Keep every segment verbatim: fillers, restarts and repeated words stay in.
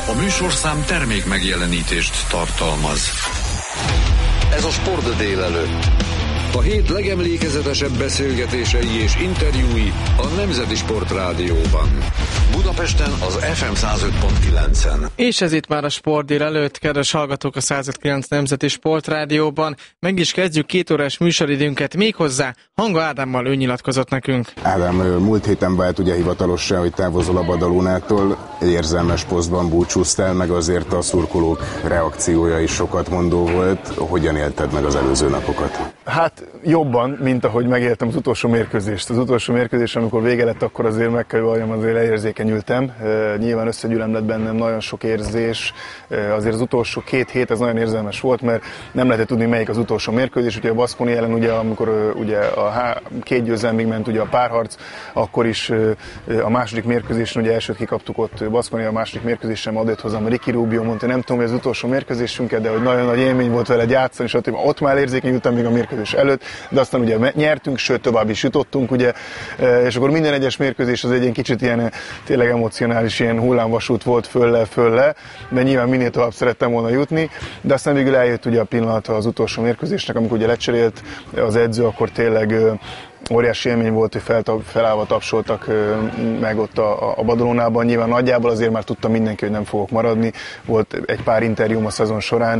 A műsorszám termék megjelenítést tartalmaz. Ez a Sport délelőtt. A hét legemlékezetesebb beszélgetései és interjúi a Nemzeti Sport Rádióban. Budapesten az ef em száz öt pont kilencen. És ez itt már a Sport délelőtt, kedves hallgatók, a száz öt pont kilenc Nemzeti Sport Rádióban. Meg is kezdjük két órás műsoridőnket, méghozzá Hanga Ádámmal, ő nyilatkozott nekünk. Ádám, múlt héten vált ugye hivatalosan, hogy távozol a Badalónától, egy érzelmes posztban búcsúztál, meg azért a szurkolók reakciója is sokat mondó volt. Hogyan élted meg az előző napokat? Hát jobban, mint ahogy megéltem az utolsó mérkőzést. Az utolsó mérkőzés, amikor vége lett, akkor azért meg kell valljam, azért leérzékenyültem. E, nyilván összegyűlöm lett bennem nagyon sok érzés. E, azért az utolsó két hét ez nagyon érzelmes volt, mert nem lehetett tudni, melyik az utolsó mérkőzés. Ugye a Baskonia ellen, ugye, amikor ugye a há- két győzelmig ment ugye a párharc, akkor is a második mérkőzésen, ugye elsőt kikaptuk ott Baskonia, a második mérkőzésen adott hozzám Ricky Rubio, mondta, nem tudom, hogy az utolsó mérkőzésünket, de hogy nagyon nagy élmény volt vele játszani, és ott már érzékenyültem még a mérkőzés előtt, de aztán ugye nyertünk, sőt tovább is jutottunk, ugye, és akkor minden egyes mérkőzés az egy ilyen kicsit ilyen tényleg emocionális, ilyen hullámvasút volt fölle, fölle, de nyilván minél tovább szerettem volna jutni, de aztán végül eljött ugye a pillanata az utolsó mérkőzésnek, amikor ugye lecserélt az edző, akkor tényleg óriási élmény volt, hogy fel, felállva tapsoltak meg ott a, a Badalónában. Nyilván nagyjából azért már tudta mindenki, hogy nem fogok maradni. Volt egy pár interjúm a szezon során.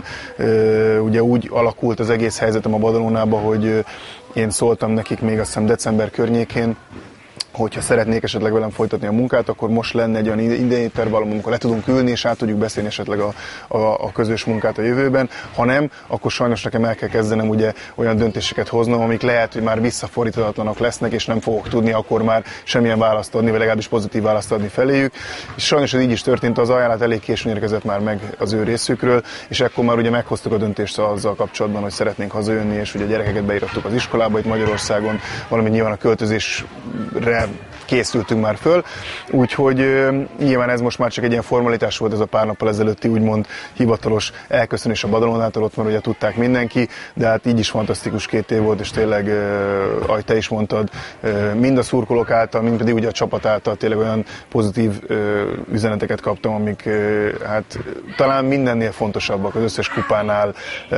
Ugye úgy alakult az egész helyzetem a Badalónában, hogy én szóltam nekik még azt hiszem december környékén, hogyha szeretnék esetleg velem folytatni a munkát, akkor most lenne egy olyan idejétervallom, amikor le tudunk ülni, és át tudjuk beszélni esetleg a, a, a közös munkát a jövőben. Ha nem, akkor sajnos nekem el kell kezdenem ugye olyan döntéseket hoznom, amik lehet, hogy már visszafordíthatatlanak lesznek, és nem fogok tudni akkor már semmilyen választ adni, vagy legalábbis pozitív választ adni feléjük. És sajnos ez így is történt, az ajánlat elég későn érkezett már meg az ő részükről, és ekkor már ugye meghoztuk a döntést azzal kapcsolatban, hogy szeretnénk hazajönni, és ugye a gyerekeket beírattuk az iskolába itt Magyarországon, valamint nyilván a költözésre készültünk már föl, úgyhogy uh, nyilván ez most már csak egy ilyen formalitás volt, ez a pár nappal ezelőtti úgymond hivatalos elköszönés a Badalónától, ott már ugye tudták mindenki, de hát így is fantasztikus két év volt, és tényleg, uh, ahogy te is mondtad, uh, mind a szurkolók által, mind pedig ugye a csapat által tényleg olyan pozitív uh, üzeneteket kaptam, amik uh, hát talán mindennél fontosabbak, az összes kupánál,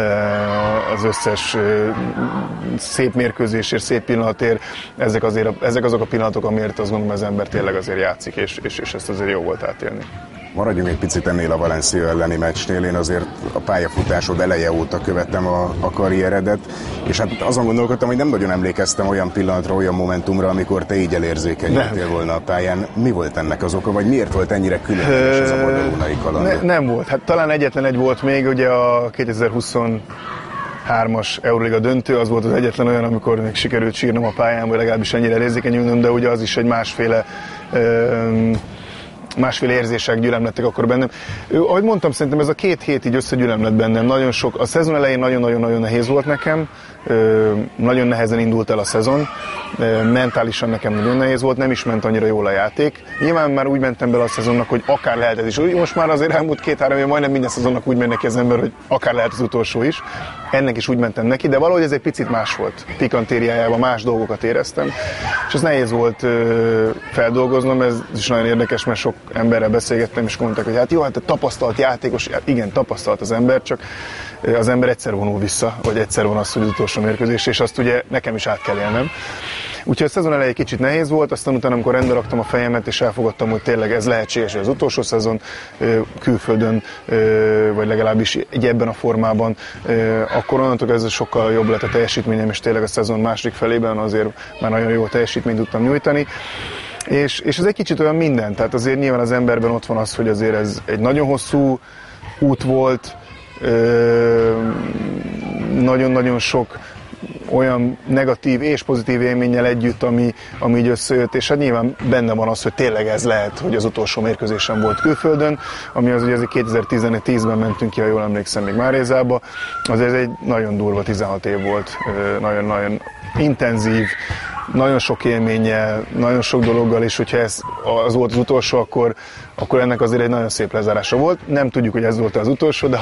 uh, az összes uh, szép mérkőzésért, szép pillanatért, ezek, azért, ezek azok a pillanatok, amiért azt gondolom, az ember tényleg azért játszik, és, és, és ezt azért jó volt átélni. Maradjunk egy picit ennél a Valencia elleni meccsnél, én azért a pályafutásod eleje óta követtem a, a karrieredet, és hát azon gondolkodtam, hogy nem nagyon emlékeztem olyan pillanatra, olyan momentumra, amikor te így elérzékenyültél volna a pályán. Mi volt ennek az oka, vagy miért volt ennyire különleges ez a badalónai kaland? Ne, nem volt, hát talán egyetlen egy volt még, ugye a kétezer-huszonhármas Euroliga döntő, az volt az egyetlen olyan, amikor még sikerült sírnom a pályán, vagy legalábbis ennyire elérzékenyülnöm, de ugye az is egy másféle öm, másféle érzések gyülemlettek akkor bennem. Ő, ahogy mondtam, szerintem ez a két hét így összegyülemlett bennem. Nagyon sok, a szezon elején nagyon-nagyon-nagyon nehéz volt nekem, ö, nagyon nehezen indult el a szezon, ö, mentálisan nekem nagyon nehéz volt, nem is ment annyira jól a játék. Nyilván már úgy mentem bele a szezonnak, hogy akár lehet ez is. Most már azért elmúlt két-három év, majdnem minden szezonnak úgy megy neki az ember, hogy akár lehet az utolsó is. Ennek is úgy mentem neki, de valahogy ez egy picit más volt. Pikantériájában más dolgokat éreztem, és ez nehéz volt ö, feldolgoznom, ez is nagyon érdekes, mert sok emberrel beszélgettem, és mondták, hogy hát jó, hát tapasztalt játékos, igen, tapasztalt az ember, csak az ember egyszer vonul vissza, vagy egyszer van az, hogy az utolsó mérkőzés, és azt ugye nekem is át kell élnem. Úgyhogy a szezon elején kicsit nehéz volt, aztán utána, amikor rendbe raktam a fejemet, és elfogadtam, hogy tényleg ez lehetséges, hogy az utolsó szezon külföldön, vagy legalábbis egy ebben a formában, akkor onnantól ez sokkal jobb lett a teljesítményem, és tényleg a szezon második felében azért már nagyon jó teljesítményt tudtam nyújtani. És, és ez egy kicsit olyan minden, tehát azért nyilván az emberben ott van az, hogy azért ez egy nagyon hosszú út volt, nagyon-nagyon sok olyan negatív és pozitív élménnyel együtt, ami, ami így összejött, és hát nyilván benne van az, hogy tényleg ez lehet, hogy az utolsó mérkőzésem volt külföldön, ami az ugye azért kétezer-tizenöt-tízben mentünk ki, ha jól emlékszem, még Márézába, azért ez egy nagyon durva tizenhat év volt, nagyon-nagyon intenzív, nagyon sok élménnyel, nagyon sok dologgal, és hogyha ez az volt az utolsó, akkor, akkor ennek azért egy nagyon szép lezárása volt. Nem tudjuk, hogy ez volt az utolsó, de ha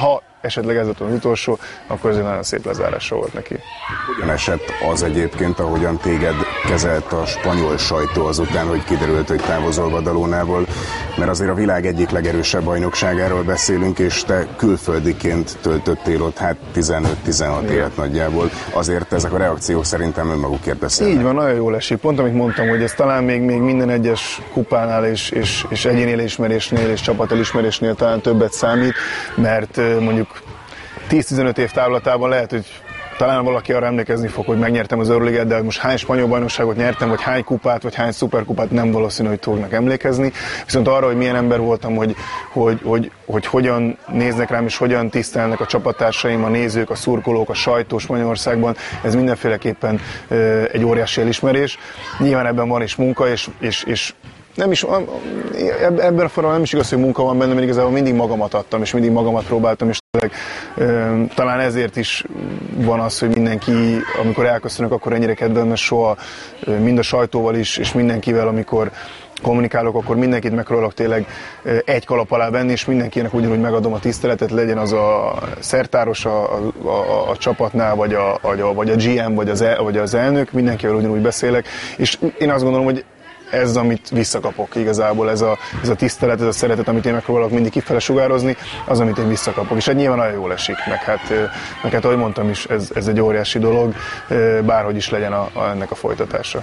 esetleg ez volt az utolsó, akkor ez egy nagyon szép lezárása volt neki. Hogyan esett az egyébként, ahogyan téged kezelt a spanyol sajtó azután, hogy kiderült, hogy távozol Badalonából, mert azért a világ egyik legerősebb bajnokságáról beszélünk, és te külföldiként töltöttél ott hát tizenöt-tizenhat évet nagyjából. Azért ezek a reakciók szerintem önmagukért beszélnek. Így van, nagyon jól esik. Pont amit mondtam, hogy ez talán még, még minden egyes kupánál és, és, és egyéni elismerésnél és csapat elismerésnél talán többet számít, mert mondjuk tíz-tizenöt év távlatában lehet, hogy talán valaki arra emlékezni fog, hogy megnyertem az Euroligát, de most hány spanyol bajnokságot nyertem, vagy hány kupát, vagy hány szuperkupát, nem valószínű, hogy fognak emlékezni. Viszont arra, hogy milyen ember voltam, hogy, hogy, hogy, hogy hogyan néznek rám, és hogyan tisztelnek a csapattársaim, a nézők, a szurkolók, a sajtó Spanyolországban, ez mindenféleképpen egy óriási elismerés. Nyilván ebben van is munka, és, és, és nem is, ebben a formában nem is igaz, hogy munka van benne, mert igazából mindig magamat adtam, és mindig magamat próbáltam, és tényleg, e, talán ezért is van az, hogy mindenki, amikor elköszönök, akkor ennyire kedvelem, mert soha mind a sajtóval is, és mindenkivel, amikor kommunikálok, akkor mindenkit megpróbálok tényleg egy kalap alá venni, és mindenkinek ugyanúgy megadom a tiszteletet, legyen az a szertáros a, a, a, a csapatnál, vagy a, a, vagy a gé em, vagy az, el, vagy az elnök, mindenkivel ugyanúgy beszélek, és én azt gondolom, hogy ez, amit visszakapok igazából, ez a, ez a tisztelet, ez a szeretet, amit én megpróbálok mindig kifele sugározni, az, amit én visszakapok. És egy nyilván nagyon jól esik, meg hát, meg hát ahogy mondtam is, ez, ez egy óriási dolog, bárhogy is legyen a, a, ennek a folytatása.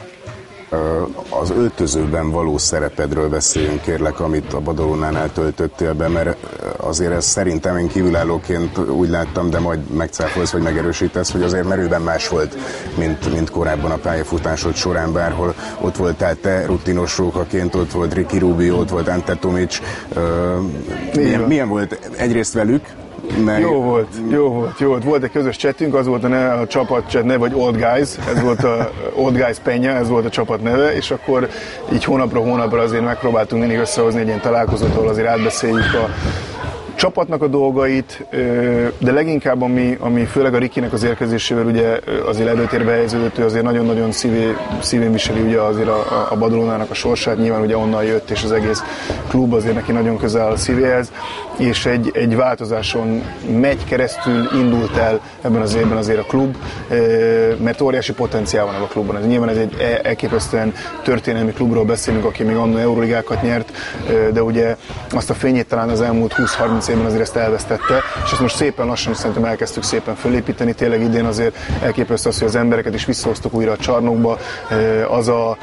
Az öltözőben való szerepedről beszéljünk, kérlek, amit a Badalonánál töltöttél be, mert azért ez szerintem én kívülállóként úgy láttam, de majd megcáfolsz vagy megerősítesz, hogy azért merőben más volt, mint, mint korábban a pályafutásod során, bárhol ott voltál te rutinos rókaként, ott volt Ricky Rubio, ott volt Ante Tomic. Milyen, milyen volt egyrészt velük? Meg... Jó volt, jó volt, jó volt. Volt egy közös chatünk, az volt a, neve, a csapat chat neve, vagy Old Guys, ez volt a Old Guys Peña, ez volt a csapat neve, és akkor így hónapra hónapra azért megpróbáltunk mindig összehozni egy ilyen találkozót, ahol azért átbeszéljük a csapatnak a dolgait, de leginkább ami, ami főleg a Rikinek az érkezésével ugye azért előtérbe helyeződött, ő azért nagyon-nagyon szívé, szívén viseli ugye azért a, a Badalonának a sorsát, nyilván ugye onnan jött, és az egész klub azért neki nagyon közel a szívéhez, és egy, egy változáson megy keresztül, indult el ebben az évben azért a klub, mert óriási potenciál van a klubban. Ez, nyilván ez egy elképesztően történelmi klubról beszélünk, aki még annól Euroligákat nyert, de ugye azt a fényét talán az elmúlt húsz-harminc évben azért ezt elvesztette, és ezt most szépen lassan szerintem elkezdtük szépen fölépíteni. Tényleg idén azért elképesztő az, hogy az embereket is visszahoztuk újra a csarnokba. Az a,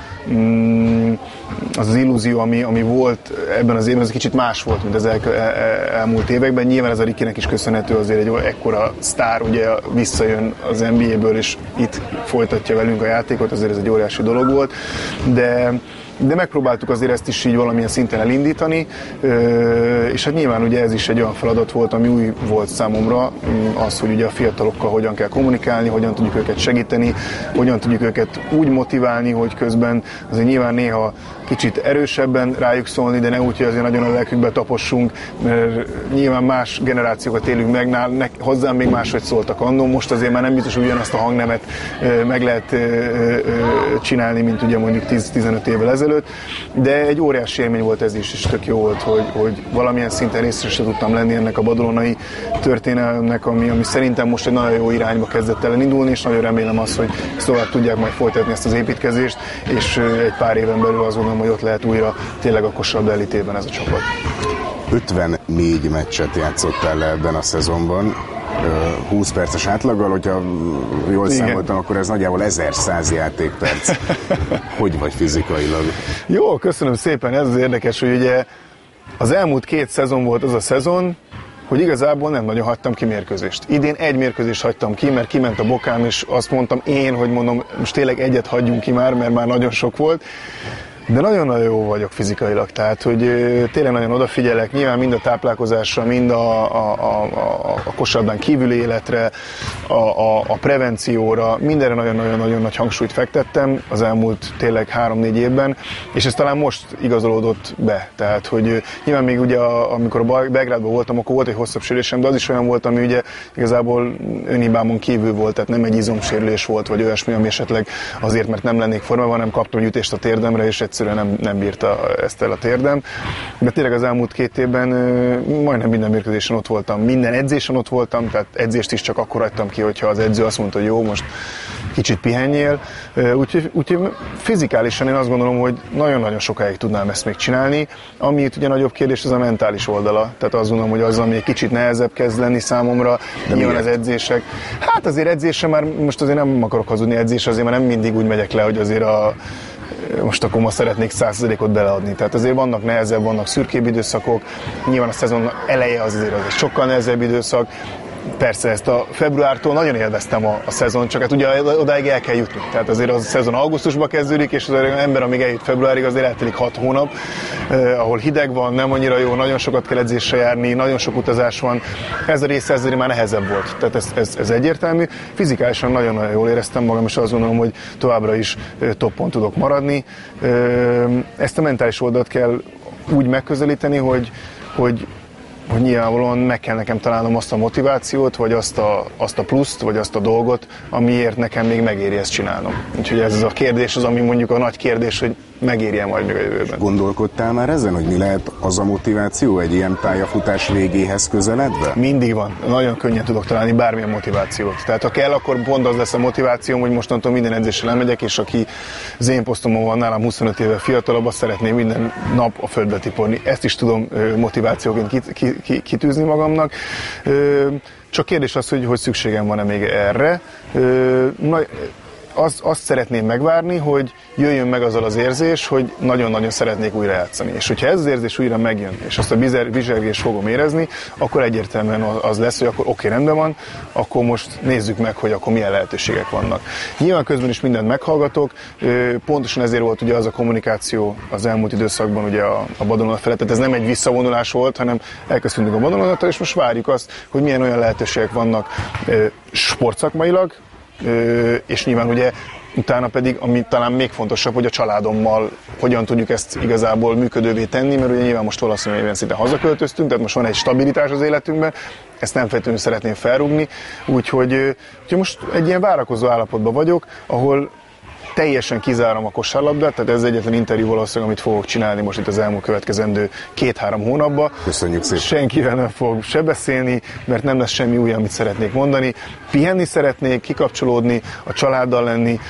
az, az illúzió, ami, ami volt ebben az évben, az egy kicsit más volt, mint az el, el, elmúlt években. Nyilván ez a Rikinek is köszönhető, azért egy ekkora sztár ugye visszajön az en bé á-ből, és itt folytatja velünk a játékot, azért ez egy óriási dolog volt, de de megpróbáltuk azért ezt is így valamilyen szinten elindítani, és hát nyilván ugye ez is egy olyan feladat volt, ami új volt számomra, az, hogy ugye a fiatalokkal hogyan kell kommunikálni, hogyan tudjuk őket segíteni, hogyan tudjuk őket úgy motiválni, hogy közben azért nyilván néha kicsit erősebben rájuk szólni, de ne úgy, hogy azért nagyon a lelkükbe tapossunk, mert nyilván más generációkat élünk meg, nál, ne, hozzám még máshogy szóltak annó, most azért már nem biztos, hogy ugyanazt a hangnemet ö, meg lehet ö, ö, csinálni, mint ugye mondjuk tíz-tizenöt évvel ezelőtt, de egy óriási élmény volt ez is, és tök jó volt, hogy, hogy valamilyen szinten részre se tudtam lenni ennek a badalonai történelemnek, ami, ami szerintem most egy nagyon jó irányba kezdett el indulni, és nagyon remélem azt, hogy tovább tudják majd folytatni ezt az építkezést, és egy pár éven belül azt gondolom, hogy ott lehet újra tényleg a kosarlabda elitében ez a csapat. ötvennégy meccset játszottál le ebben a szezonban, húsz perces átlaggal, hogyha jól Igen. számoltam, akkor ez nagyjából ezerszáz játékperc. Hogy vagy fizikailag? Jó, köszönöm szépen, ez az érdekes, hogy ugye az elmúlt két szezon volt az a szezon, hogy igazából nem nagyon hagytam ki mérkőzést. Idén egy mérkőzést hagytam ki, mert kiment a bokám, és azt mondtam én, hogy mondom, most tényleg egyet hagyjunk ki már, mert már nagyon sok volt. De nagyon-nagyon jó vagyok fizikailag, tehát hogy tényleg nagyon odafigyelek, nyilván mind a táplálkozásra, mind a, a, a, a kosarlabdán kívüli életre, a, a, a prevencióra, mindenre nagyon-nagyon nagy hangsúlyt fektettem az elmúlt tényleg három-négy évben, és ez talán most igazolódott be, tehát hogy nyilván még ugye amikor a Belgrádban voltam, akkor volt egy hosszabb sérülésem, de az is olyan volt, ami ugye igazából önhibámon kívül volt, tehát nem egy izomsérülés volt, vagy olyasmi, ami esetleg azért, mert nem lennék formában, hanem kaptam egy ütést a térdemre, és egyszerűen nem, nem bírta ezt el a térdem. De tényleg az elmúlt két évben majdnem minden mérkőzésen ott voltam, minden edzésen ott voltam, tehát edzést is csak akkor hagytam ki, hogyha az edző azt mondta, hogy jó, most kicsit pihenjél. Úgyhogy, úgyhogy fizikálisan én azt gondolom, hogy nagyon-nagyon sokáig tudnám ezt még csinálni. Ami itt ugye nagyobb kérdés, az a mentális oldala. Tehát azt gondolom, hogy az, ami egy kicsit nehezebb kezd lenni számomra, de nyilván az edzések. Hát azért edzésre már, most azért nem akarok hazudni, edzésre azért már nem mindig úgy megyek le, hogy azért a most akkor ma szeretnék száz százalékot beleadni. Tehát azért vannak nehezebb, vannak szürkébb időszakok. Nyilván a szezon eleje az azért az egy sokkal nehezebb időszak. Persze ezt a februártól nagyon élveztem a, a szezon, csak hát ugye odáig el kell jutni. Tehát azért a szezon augusztusban kezdődik, és az ember, amíg eljut februárig, azért eltelik hat hónap, eh, ahol hideg van, nem annyira jó, nagyon sokat kell edzésre járni, nagyon sok utazás van. Ez a része ezért már nehezebb volt. Tehát ez, ez, ez egyértelmű. Fizikálisan nagyon-nagyon jól éreztem magam, és azt gondolom, hogy továbbra is eh, toppon tudok maradni. Eh, ezt a mentális oldalt kell úgy megközelíteni, hogy, hogy hogy nyilvánvalóan meg kell nekem találnom azt a motivációt, vagy azt a, azt a pluszt, vagy azt a dolgot, amiért nekem még megéri ezt csinálnom. Úgyhogy ez az a kérdés, az, ami mondjuk a nagy kérdés, hogy megérje majd még a jövőben. Gondolkodtál már ezen, hogy mi lehet az a motiváció egy ilyen pályafutás végéhez közeledve? Mindig van. Nagyon könnyen tudok találni bármilyen motivációt. Tehát ha kell, akkor pont az lesz a motivációm, hogy mostantól minden edzésre lemegyek, és aki az én posztomon van nálam huszonöt éve fiatalabb, azt szeretném minden nap a földbe tiporni. Ezt is tudom motivációként kit, ki, ki, kitűzni magamnak. Csak kérdés az, hogy, hogy szükségem van-e még erre. Azt, azt szeretném megvárni, hogy jöjjön meg azzal az érzés, hogy nagyon-nagyon szeretnék újra játszani. És hogyha ez az érzés újra megjön, és azt a bizsergést fogom érezni, akkor egyértelműen az lesz, hogy akkor oké, rendben van, akkor most nézzük meg, hogy akkor milyen lehetőségek vannak. Nyilván közben is mindent meghallgatok, pontosan ezért volt ugye az a kommunikáció az elmúlt időszakban ugye a, a Badalona felett, tehát ez nem egy visszavonulás volt, hanem elköszöntünk a Badalonától, és most várjuk azt, hogy milyen olyan lehetőségek vannak sportszakmailag, és nyilván ugye utána pedig, ami talán még fontosabb, hogy a családommal hogyan tudjuk ezt igazából működővé tenni, mert ugye nyilván most valószínűleg szinte hazaköltöztünk, tehát most van egy stabilitás az életünkben, ezt nem feltétlenül szeretném felrúgni, úgyhogy, úgyhogy most egy ilyen várakozó állapotban vagyok, ahol teljesen kizárom a kosárlabdát, tehát ez egyetlen interjú valószínűleg, amit fogok csinálni most itt az elmúlt következendő két-három hónapban. Köszönjük szépen. Senkivel nem fogok se beszélni, mert nem lesz semmi új, amit szeretnék mondani. Pihenni szeretnék, kikapcsolódni, a családdal lenni,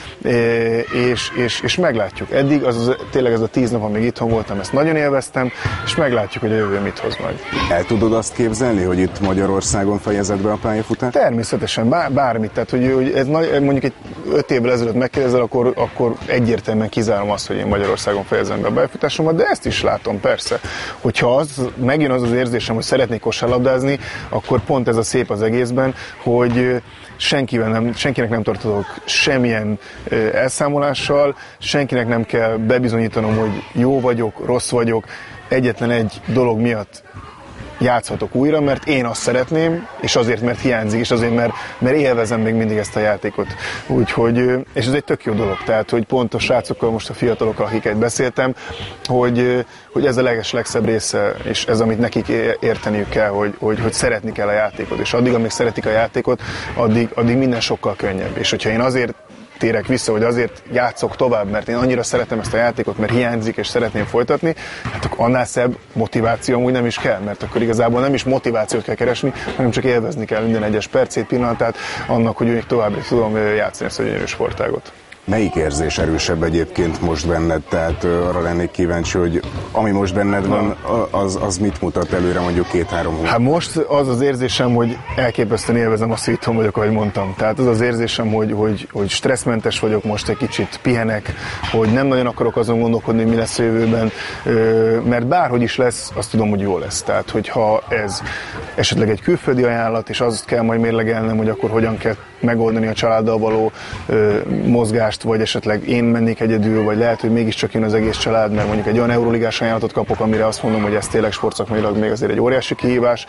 és, és, és meglátjuk. Eddig az, az, tényleg ez a tíz nap, amíg itthon voltam, ezt nagyon élveztem, és meglátjuk, hogy a jövő mit hoz majd. El tudod azt képzelni, hogy itt Magyarországon fejezed be a pályafutást? Természetesen, bár, bármit. Tehát, hogy, hogy ez mondjuk egy öt évvel ezelőtt megkérdezel, akkor akkor egyértelműen kizárom azt, hogy én Magyarországon fejezem be a pályafutásomat, de ezt is látom, persze. Hogyha az, megjön az az érzésem, hogy szeretnék kosárlabdázni, akkor pont ez a szép az egészben, hogy senkivel nem, senkinek nem tartozok semmilyen elszámolással, senkinek nem kell bebizonyítanom, hogy jó vagyok, rossz vagyok, egyetlen egy dolog miatt játszhatok újra, mert én azt szeretném, és azért, mert hiányzik, és azért, mert, mert élvezem még mindig ezt a játékot. Úgyhogy, és ez egy tök jó dolog, tehát, hogy pont a srácokkal, most a fiatalokkal, akiket beszéltem, hogy, hogy ez a leges legszebb része, és ez, amit nekik érteniük kell, hogy, hogy, hogy szeretni kell a játékot, és addig, amíg szeretik a játékot, addig, addig minden sokkal könnyebb. És hogyha én azért térek vissza, hogy azért játszok tovább, mert én annyira szeretem ezt a játékot, mert hiányzik, és szeretném folytatni, hát akkor annál szebb motiváció amúgy nem is kell, mert akkor igazából nem is motivációt kell keresni, hanem csak élvezni kell minden egyes percét, pillanatát annak, hogy még tovább tudom játszani ezt a gyönyörű sportágot. Melyik érzés erősebb egyébként most benned? Tehát arra lennék kíváncsi, hogy ami most benned van, az, az mit mutat előre mondjuk két-három hónap? Hát most az az érzésem, hogy elképesztően élvezem azt, hogy itthon vagyok, ahogy mondtam. Tehát az az érzésem, hogy, hogy, hogy stresszmentes vagyok, most egy kicsit pihenek, hogy nem nagyon akarok azon gondolkodni, hogy mi lesz a jövőben, mert bárhogy is lesz, azt tudom, hogy jó lesz. Tehát, hogyha ez esetleg egy külföldi ajánlat, és azt kell majd mérlegelnem, hogy akkor hogyan kell megoldani a családdal való ö, mozgást, vagy esetleg én mennék egyedül, vagy lehet, hogy mégiscsak jön az egész család, mert mondjuk egy olyan euróligás ajánlatot kapok, amire azt mondom, hogy ez tényleg sportszakmailag még azért egy óriási kihívás.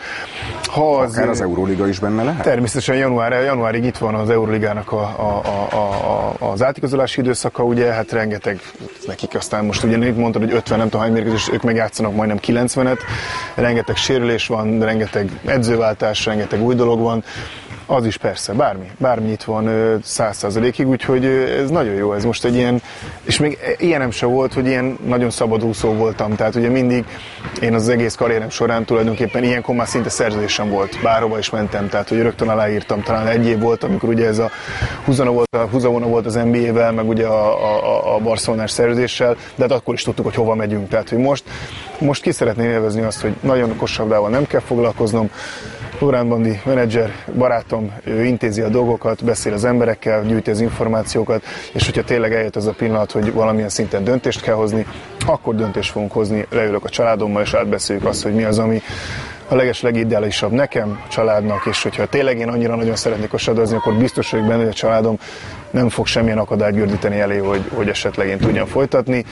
Ha az, Akár az Euróliga is benne lehet? Természetesen január, januárig itt van az Euróligának a, a, a, a, az átigazolási időszaka, ugye, hát rengeteg nekik, aztán most ugye itt mondtad, hogy ötven nem tudom hány mérkőzés, ők megjátszanak majdnem kilencvenet, rengeteg sérülés van, rengeteg edzőváltás, rengeteg új dolog van. Az is persze, bármi, bármi itt van száz százalékig, úgyhogy ez nagyon nagyon jó, ez most egy ilyen, és még ilyenem sem volt, hogy ilyen nagyon szabadúszó voltam, tehát ugye mindig én az egész karrierem során tulajdonképpen ilyenkor már szinte szerződésem volt, bárhova is mentem, tehát hogy rögtön aláírtam, talán egy év volt, amikor ugye ez a húzavona volt, a húzavona volt az en bé á-vel, meg ugye a, a, a Barcelonás szerződéssel, de hát akkor is tudtuk, hogy hova megyünk, tehát hogy most, most ki szeretném élvezni azt, hogy nagyon kosabdával nem kell foglalkoznom. Lórán Bandi, menedzser, barátom, ő intézi a dolgokat, beszél az emberekkel, gyűjti az információkat, és hogyha tényleg eljött az a pillanat, hogy valamilyen szinten döntést kell hozni, akkor döntést fogunk hozni, leülök a családommal, és átbeszéljük azt, hogy mi az, ami a leges legideálisabb nekem, a családnak, és hogyha tényleg én annyira nagyon szeretnék kosaradozni, akkor biztos vagyok benne, hogy a családom nem fog semmilyen akadályt gördíteni elé, hogy, hogy esetleg én tudjam folytatni,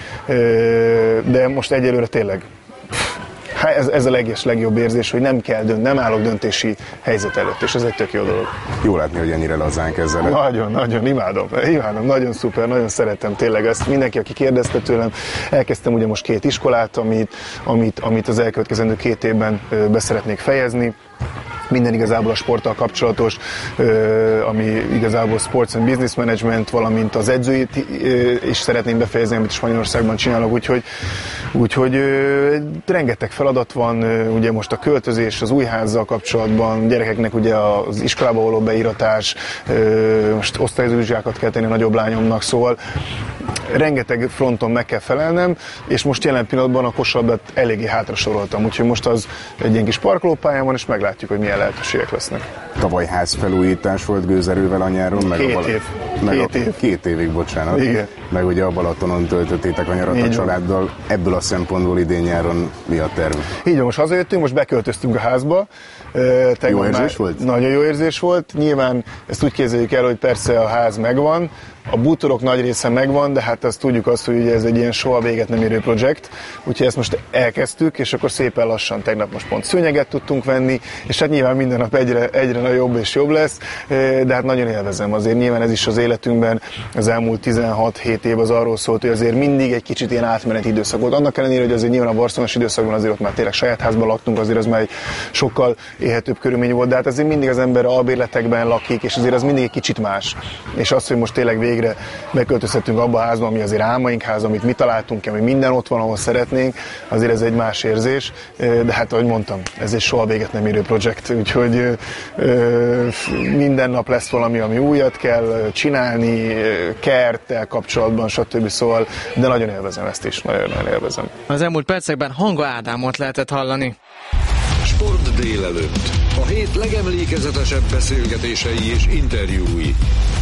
de most egyelőre tényleg Ez, ez a leges, legjobb érzés, hogy nem kell dönt, nem állok döntési helyzet előtt, és ez egy tök jó dolog. Jó látni, hogy ennyire lazán kezeled. Nagyon, nagyon, imádom, imádom, nagyon szuper, nagyon szeretem tényleg ezt. Mindenki, aki kérdezte tőlem, elkezdtem ugye most két iskolát, amit, amit, amit az elkövetkezendő két évben be szeretnék fejezni. Minden igazából a sporttal kapcsolatos, ami igazából Sports and Business Management, valamint az edzőit is szeretném befejezni, amit Spanyolországban csinálok, úgyhogy, úgyhogy rengeteg feladat van, ugye most a költözés, az új házzal kapcsolatban, gyerekeknek ugye az iskolába való beíratás, most osztályozóvizsgákat kell tenni a nagyobb lányomnak, szóval rengeteg fronton meg kell felelnem, és most jelen pillanatban a kosarlabdát eléggé hátra soroltam, úgyhogy most az egy ilyen kis parkolópályán van, és meglátjuk, hogy milyen lehetőségek lesznek. Tavaly házfelújítás volt Gőzerővel a nyáron, meg két a bal- év. Meg Két a, év. Két évig, bocsánat. Igen. Meg ugye a Balatonon töltöttétek a nyarat Így a van. családdal. Ebből a szempontból idén nyáron mi a terv? Így van, most hazajöttünk, most beköltöztünk a házba. Tegnap Jó érzés már volt? Nagyon jó érzés volt. Nyilván ezt úgy képzeljük el, hogy persze a ház megvan, a bútorok nagy része megvan, de hát azt tudjuk azt, hogy ugye ez egy ilyen soha véget nem érő projekt, úgyhogy ezt most elkezdtük, és akkor szépen lassan tegnap most pont szőnyeget tudtunk venni, és hát nyilván minden nap egyre, egyre jobb és jobb lesz, de hát nagyon élvezem. Azért nyilván ez is az életünkben, az elmúlt tizenhat-hét év az arról szólt, hogy azért mindig egy kicsit ilyen átmeneti időszak volt. Annak ellenére, hogy azért nyilván a barcelonas időszakban azért ott már tényleg saját házban laktunk, azért az már egy sokkal élhetőbb körülmény volt, de hát azért mindig az ember albérletekben lakik, és azért az mindig egy kicsit más. És az, hogy most tényleg végre beköltözhetünk abba a házba, ami azért álmaink háza, amit mi találtunk ki, ami minden ott van, ahol szeretnénk, azért ez egy más érzés, de hát ahogy mondtam, ez egy soha véget nem érő projekt, úgyhogy minden nap lesz valami, ami újat kell csinálni, kerttel kapcsolatban, stb. Szóval, de nagyon élvezem ezt is, nagyon-nagyon élvezem. Az elmúlt percekben Hanga Ádámot lehetett hallani. Sport délelőtt. A hét legemlékezetesebb beszélgetései és interjúi.